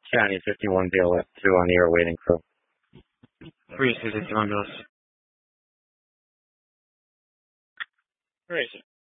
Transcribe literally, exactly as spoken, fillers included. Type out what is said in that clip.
County fifty-one B L F two on the air waiting crew. Three fifty-one bills. Where is it?